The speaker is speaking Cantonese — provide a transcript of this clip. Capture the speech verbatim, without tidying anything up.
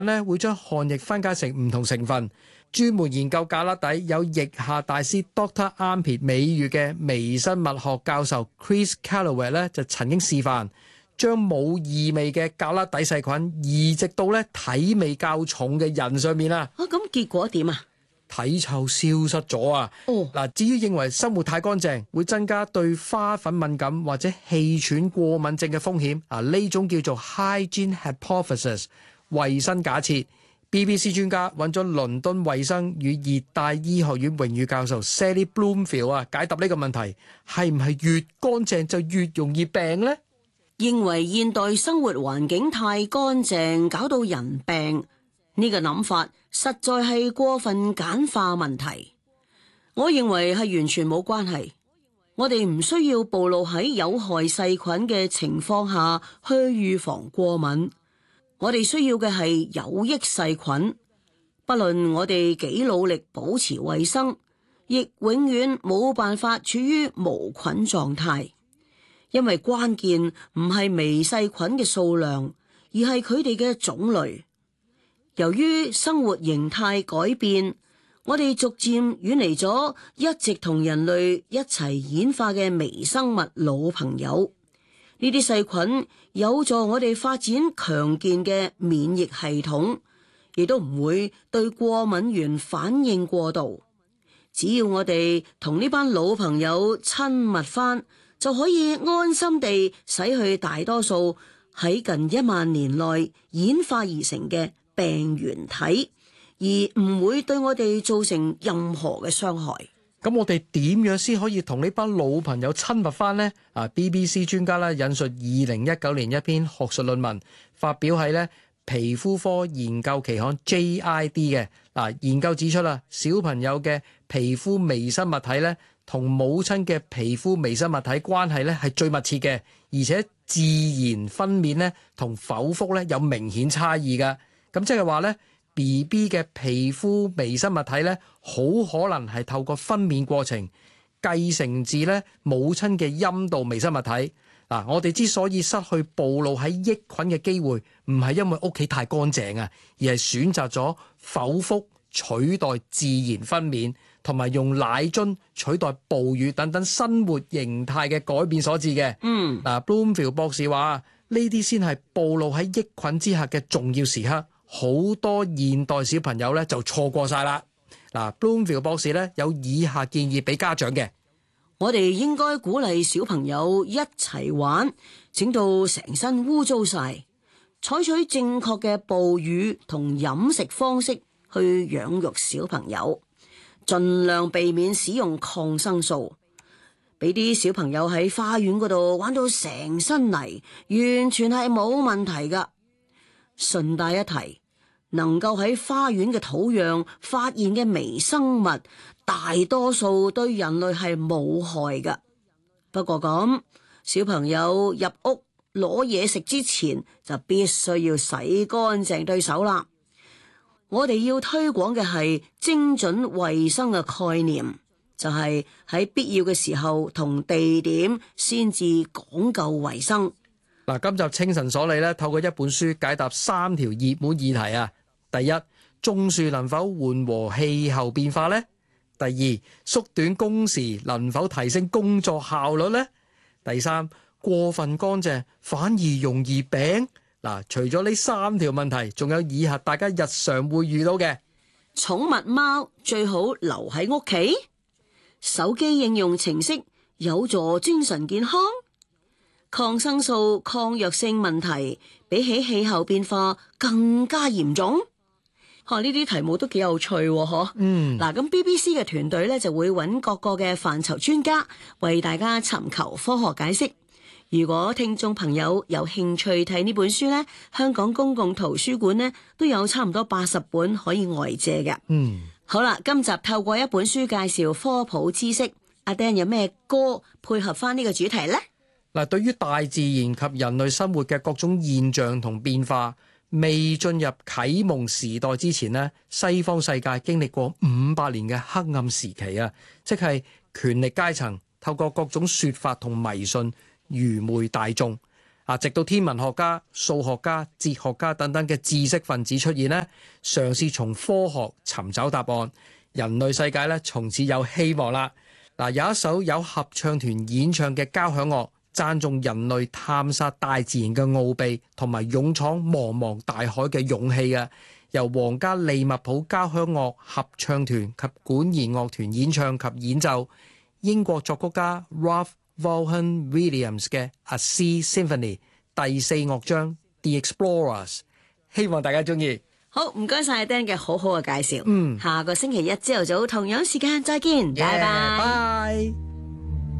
咧會將汗液分解成唔同成分。專門研究胳肋底有腋下大師 Doctor Armpit 美譽嘅微生物學教授 Chris Calloway 咧就曾經示範將冇異味嘅胳肋底細菌移植到咧體味較重嘅人上面啊！ 啊，咁結果點啊？ 體臭消失咗啊！ 哦， 嗱，至於認為生活太乾淨會增加對花粉敏感或者氣喘過敏症嘅風險啊，呢種叫做 hygiene hypothesis 衛生假設。B B C 專家揾咗倫敦衛生與熱帶醫學院榮譽教授 Sally Bloomfield 啊，解答呢個問題，係唔係越乾淨就越容易病呢？ 認為現代生活環境太乾淨，搞到人病，呢個諗法實在係過分簡化問題。我認為係完全冇關係。我哋唔需要暴露喺有害細菌嘅情況下去預防過敏。我哋需要嘅係有益細菌。不論我哋幾努力保持衛生，亦永遠冇辦法處於無菌狀態。因為關鍵唔係微細菌嘅數量，而係佢哋嘅種類。由於生活形態改變，我哋逐漸遠離咗一直同人類一齊演化嘅微生物老朋友。呢啲細菌有助我哋發展強健嘅免疫系統，亦都唔會對過敏原反應過度。只要我哋同呢班老朋友親密返，就可以安心地洗去大多數喺近一萬年內演化而成嘅病原體，而唔會對我哋造成任何嘅傷害。 咁我哋點樣先可以同呢班老朋友親密翻呢？啊 B B C 專家咧引述二零一九年一篇學術論文，發表喺咧皮膚科研究期刊 J I D 嘅。嗱，研究指出啦，小朋友嘅皮膚微生物體咧同母親嘅皮膚微生物體關係咧係最密切嘅，而且自然分娩咧同剖腹咧有明顯差異㗎。咁即係話咧。B B 嘅皮膚微生物體咧，好可能係透過分娩過程繼承至咧母親嘅陰道微生物體。嗱，我哋之所以失去暴露喺益菌嘅機會，唔係因為屋企太乾淨啊，而係選擇咗剖腹取代自然分娩，同埋用奶樽取代哺乳等等生活形態嘅改變所致嘅。嗯，嗱 Bloomfield 博士話呢啲先係暴露喺益菌之下嘅重要時刻。好多現代小朋友咧就錯過晒啦。嗱 Bloomfield 博士咧有以下建議俾家長嘅。 我哋應該鼓勵小朋友一齊玩，整到成身污糟晒，採取正確嘅哺乳同飲食方式去養育小朋友，盡量避免使用抗生素，俾啲小朋友喺花園嗰度玩到成身泥，完全係冇問題噶。順帶一提，能夠喺花園嘅土壤發現嘅微生物，大多數對人類係冇害㗎。不過咁，小朋友入屋攞嘢食之前，就必須要洗乾淨對手啦。我哋要推廣嘅係精準衛生嘅概念，就係喺必要嘅時候同地點先至講究衛生。 嗱，今集清晨所理咧，透過一本書解答三條熱門議題啊。第一，種樹能否緩和氣候變化呢？第二，縮短工時能否提升工作效率呢？第三，過分乾淨反而容易病。嗱，除咗呢三條問題，仲有以下大家日常會遇到嘅： 寵物貓最好留喺屋企，手機應用程式有助精神健康，抗生素抗藥性問題比起氣候變化更加嚴重。吓，呢啲題目都幾有趣喎，嗬。嗯。嗱，咁 B B C 嘅團隊咧就會揾各個嘅範疇專家為大家尋求科學解釋。如果聽眾朋友有興趣睇呢本書呢，香港公共圖書館呢都有差唔多八十本可以外借嘅。嗯。好啦，今集透過一本書介紹科普知識，阿 Dan 有咩歌配合翻呢個主題呢？ 嗱，對於大自然及人類生活嘅各種現象同變化，未進入啟蒙時代之前呢，西方世界經歷過五百年嘅黑暗時期啊，即係權力階層透過各種說法同迷信愚昧大眾。 啊，直到天文學家、數學家、哲學家等等嘅知識分子出現呢，嘗試從科學尋找答案，人類世界咧從此有希望啦。嗱，有一首有合唱團演唱嘅交響樂，讚頌人類探索大自然嘅奧秘同埋勇闖茫茫大海嘅勇氣嘅，由皇家利物浦交響樂合唱團及管弦樂團演唱及演奏，英國作曲家 Ralph Vaughan Williams 嘅 A Sea Symphony 第四樂章 The Explorers， 希望大家中意。 好，唔該晒 Dan 嘅好好嘅介紹。 嗯， 下個星期一朝頭早同樣時間再見，拜拜。 拜。